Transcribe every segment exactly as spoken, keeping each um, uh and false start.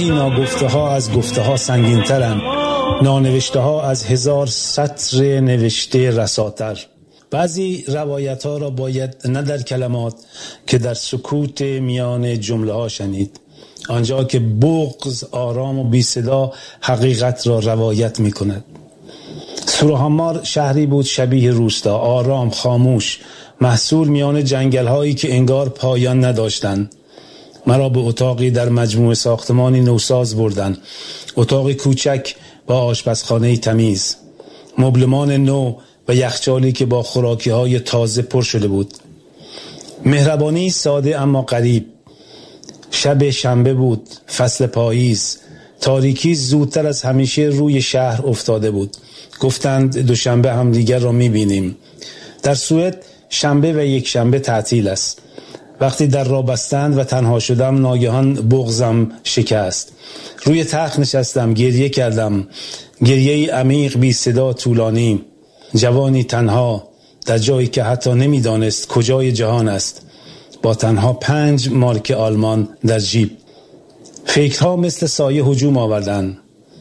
گاهی ناگفته ها از گفته ها سنگین ترند، نانوشته ها از هزار سطر نوشته رساتر. بعضی روایت ها را باید نه در کلمات که در سکوت میان جمله ها شنید، آنجا که بغض آرام و بی صدا حقیقت را روایت می کند. سوراهمار شهری بود شبیه روستا، آرام، خاموش، محصور میان جنگل هایی که انگار پایان نداشتند. مرا به اتاقی در مجموعه ساختمانی نوساز بردند، اتاقی کوچک با آشپزخانه تمیز، مبلمان نو و یخچالی که با خوراکی های تازه پر شده بود. مهربانی ساده اما غریب. شب شنبه بود، فصل پاییز. تاریکی زودتر از همیشه روی شهر افتاده بود. گفتند دوشنبه هم دیگر را میبینیم. در سوئد شنبه و یک شنبه تعطیل است. وقتی در را بستند و تنها شدم ناگهان بغضم شکست. روی تخت نشستم، گریه کردم، گریه عمیق بی صدا طولانی. جوانی تنها در جایی که حتی نمیدانست کجای جهان است، با تنها پنج مارک آلمان در جیب. فکرها مثل سایه هجوم آوردند.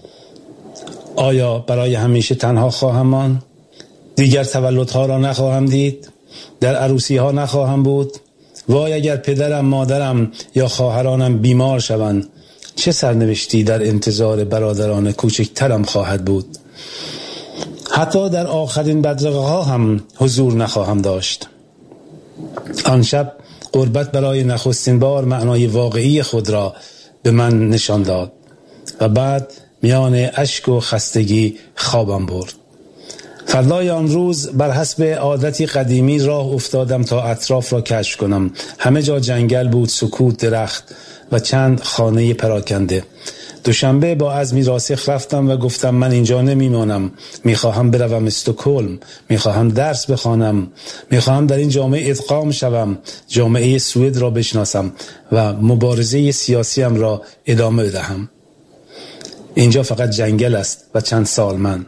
آیا برای همیشه تنها خواهم ماند؟ دیگر تولدها را نخواهم دید؟ در عروسیها نخواهم بود؟ وای اگر پدرم، مادرم یا خواهرانم بیمار شوند، چه سرنوشتی در انتظار برادران کوچکترم خواهد بود؟ حتی در آخرین بدرقه ها هم حضور نخواهم داشت. آن شب غربت برای نخستین بار معنای واقعی خود را به من نشان داد و بعد میان اشک و خستگی خوابم برد. فردای آن روز بر حسب عادتی قدیمی راه افتادم تا اطراف را کشف کنم. همه جا جنگل بود، سکوت، درخت و چند خانه پراکنده. دوشنبه با عزمی راسخ رفتم و گفتم من اینجا نمیمانم، میخواهم بروم استکهلم، میخواهم درس بخوانم، میخواهم در این جامعه ادغام شوم، جامعه سوئد را بشناسم و مبارزه سیاسیم را ادامه بدهم. اینجا فقط جنگل است و چند سالمند.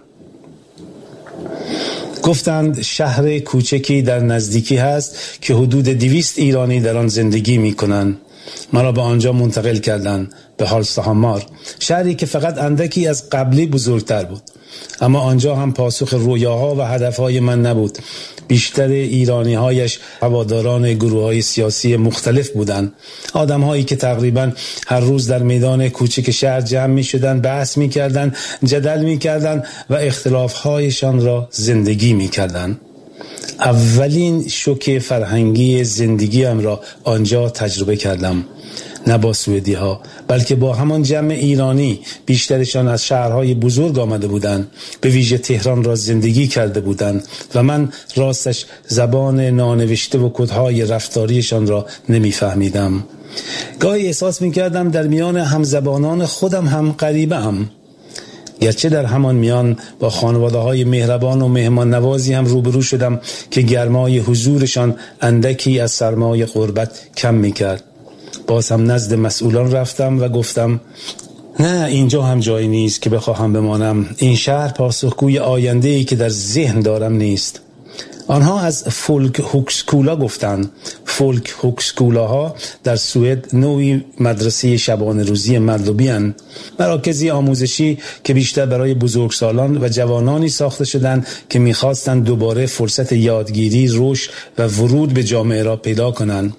گفتند شهر کوچکی در نزدیکی هست که حدود دویست ایرانی در آن زندگی می کنند. مرا به آنجا منتقل کردند، به هالستهامار، شهری که فقط اندکی از قبلی بزرگتر بود. اما آنجا هم پاسخ رویاها و هدفهای من نبود. بیشتر ایرانی هایش هواداران گروه های سیاسی مختلف بودند. آدم هایی که تقریبا هر روز در میدان کوچک شهر جمع می شدند، بحث می کردند، جدل می کردند و اختلاف هایشان را زندگی می کردند. اولین شوک فرهنگی زندگیم را آنجا تجربه کردم. نه با سوئدی ها بلکه با همان جمع ایرانی. بیشترشان از شهرهای بزرگ آمده بودند، به ویژه تهران را زندگی کرده بودند و من راستش زبان نانوشته و کدهای رفتاریشان را نمیفهمیدم. گاهی احساس میکردم در میان همزبانان خودم هم غریبه ام، گرچه در همان میان با خانواده های مهربان و مهمان نوازی هم روبرو شدم که گرمای حضورشان اندکی از سرمای غربت کم میکرد. باز هم نزد مسئولان رفتم و گفتم نه، اینجا هم جایی نیست که بخواهم بمانم. این شهر پاسخگوی آینده‌ای که در ذهن دارم نیست. آنها از فولک هوکسکولا گفتند. فولک هوکسکولاها در سوئد نوعی مدرسه شبانه روزی مردمی هستند، مراکزی آموزشی که بیشتر برای بزرگسالان و جوانانی ساخته شدند که می‌خواستند دوباره فرصت یادگیری، رشد و ورود به جامعه را پیدا کنند.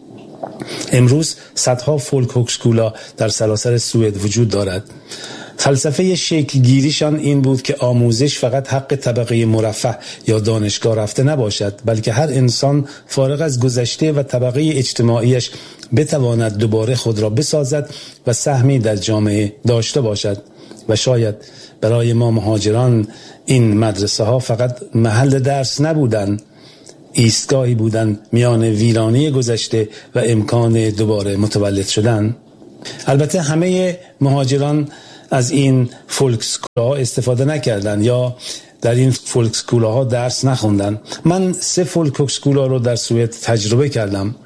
امروز صدها فولک هوکسکولا در سراسر سوئد وجود دارد. فلسفه شکلگیریشان این بود که آموزش فقط حق طبقه مرفه یا دانشگاه رفته نباشد، بلکه هر انسان فارغ از گذشته و طبقه اجتماعیش بتواند دوباره خود را بسازد و سهمی در جامعه داشته باشد. و شاید برای ما مهاجران این مدرسه ها فقط محل درس نبودند، ایستگاهی بودند میان ویرانی گذشته و امکان دوباره متولد شدن. البته همه مهاجران از این فولک سکولاها استفاده نکردند یا در این فولک سکولاها درس نخوندند. من سه فولک سکولا رو در سوئد تجربه کردم.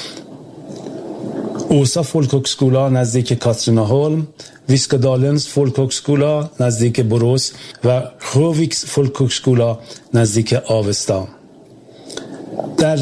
اوسا فولک سکولا نزدیک کاتریناهولم، ویسکادالنز فولک سکولا نزدیک بروس و هروویکس فولک سکولا نزدیک آوستا. در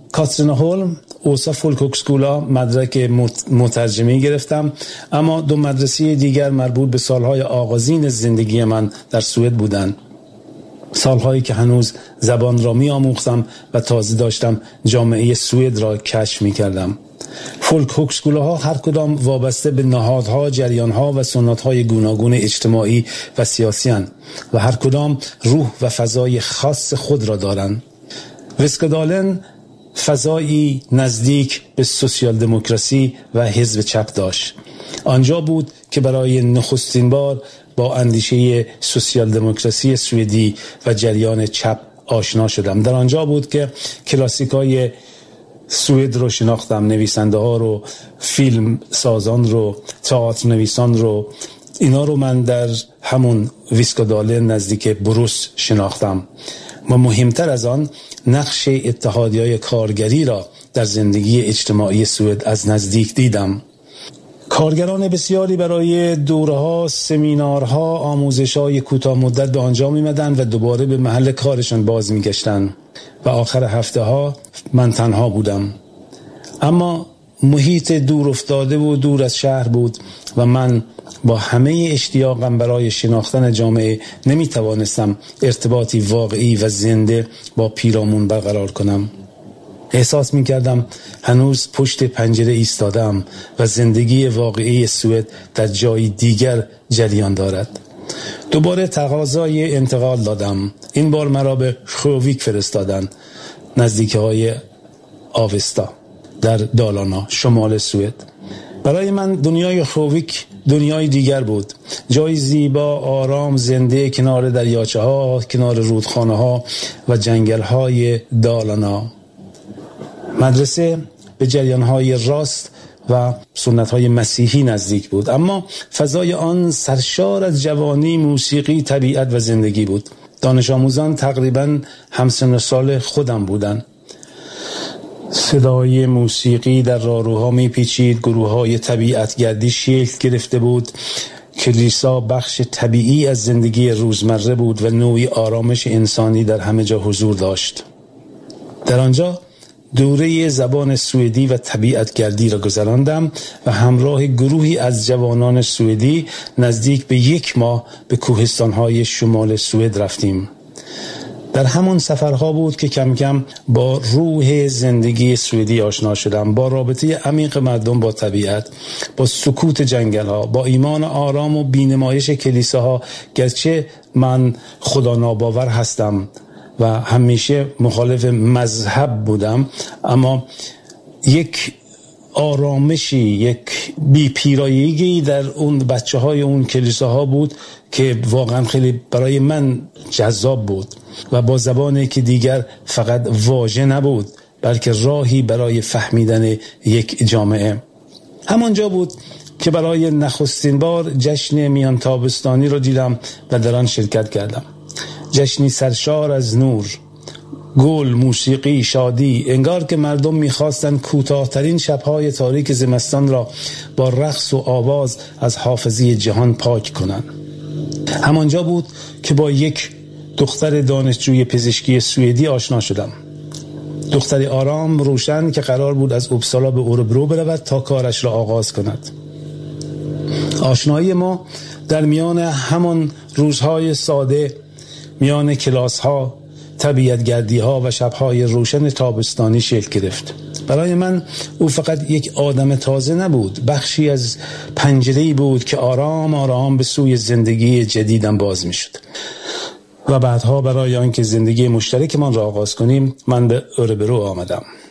کاترین هولم اوسا فولکوکسکولا مدرک مترجمی گرفتم، اما دو مدرسه دیگر مربوط به سالهای آغازین زندگی من در سوئد بودند. سالهایی که هنوز زبان را می آموختم و تازه داشتم جامعه سوئد را کشف می کردم. فولکوکسکولاها هر کدام وابسته به نهادها، جریانها و سنتهای گوناگون اجتماعی و سیاسی هستند و هر کدام روح و فضای خاص خود را دارند. ویسکادالن فضایی نزدیک به سوسیال دموکراسی و حزب چپ داشت. آنجا بود که برای نخستین بار با اندیشه سوسیال دموکراسی سوئدی و جریان چپ آشنا شدم. در آنجا بود که کلاسیکای سوئد رو شناختم، نویسنده ها رو، فیلم سازان رو، تئاتر نویسان رو. اینا رو من در همون ویسکادالن نزدیک بروس شناختم و مهمتر از آن نقش اتحادیه‌های کارگری را در زندگی اجتماعی سوئد از نزدیک دیدم. کارگران بسیاری برای دوره‌ها، سمینارها، آموزش‌های کوتاه مدت به آنجا می‌آمدند و دوباره به محل کارشان باز می‌گشتند و آخر هفته‌ها من تنها بودم. اما محیط دور افتاده و دور از شهر بود و من با همه اشتیاقم برای شناختن جامعه نمی‌توانستم ارتباطی واقعی و زنده با پیرامون برقرار کنم. احساس می کردم هنوز پشت پنجره ایستادم و زندگی واقعی سوئد در جای دیگر جریان دارد. دوباره تقاضای انتقال دادم. این بار مرا به خوویک فرستادند، نزدیکی های آوستا در دالانا شمال سوئد. برای من دنیای خوویک دنیای دیگر بود، جای زیبا، آرام، زنده کنار دریاچه ها، کنار رودخانه ها و جنگل های دالانا. مدرسه به جریان‌های راست و سنت‌های مسیحی نزدیک بود، اما فضای آن سرشار از جوانی، موسیقی، طبیعت و زندگی بود. دانش آموزان تقریباً همسن و سال خودم بودند. صدای موسیقی در راهروها می‌پیچید، گروه‌های طبیعت‌گردی شکل گرفته بود. کلیسا بخش طبیعی از زندگی روزمره بود و نوعی آرامش انسانی در همه جا حضور داشت. در آنجا دوره زبان سوئدی و طبیعتگردی را گذراندم و همراه گروهی از جوانان سوئدی نزدیک به یک ماه به کوهستان‌های شمال سوئد رفتیم. در همون سفرها بود که کم کم با روح زندگی سوئدی آشنا شدم، با رابطه عمیق مردم با طبیعت، با سکوت جنگل‌ها، با ایمان آرام و بینمایش کلیساها. گرچه من خدا ناباور هستم و همیشه مخالف مذهب بودم، اما یک آرامشی، یک بی‌پیرایگی در اون بچه های اون کلیساها بود که واقعا خیلی برای من جذاب بود و با زبانی که دیگر فقط واژه نبود بلکه راهی برای فهمیدن یک جامعه. همانجا بود که برای نخستین بار جشن میان تابستانی رو دیدم و در آن شرکت کردم. جشنی سرشار از نور، گل، موسیقی، شادی، انگار که مردم می‌خواستند کوتاه‌ترین شب‌های تاریک زمستان را با رقص و آواز از حافظه جهان پاک کنند. همانجا بود که با یک دختر دانشجوی پزشکی سوئدی آشنا شدم. دختری آرام، روشن که قرار بود از اوبسالا به اوربرو برود تا کارش را آغاز کند. آشنایی ما در میان همان روزهای ساده، میان کلاس‌ها، طبیعت‌گردی‌ها و شب‌های روشن تابستانی شکل گرفت. برای من او فقط یک آدم تازه نبود، بخشی از پنجره‌ای بود که آرام آرام به سوی زندگی جدیدم باز می‌شد. و بعدها برای آنکه زندگی مشترکمان را آغاز کنیم، من به اوربرو آمدم.